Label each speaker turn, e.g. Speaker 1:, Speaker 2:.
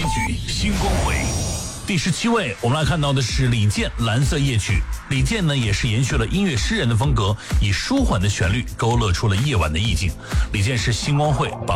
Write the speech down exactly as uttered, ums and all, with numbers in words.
Speaker 1: 金曲星光会。第十七位，我们来看到的是李健《蓝色夜曲》。李健呢，也是延续了音乐诗人的风格，以舒缓的旋律勾勒出了夜晚的意境。李健是星光会榜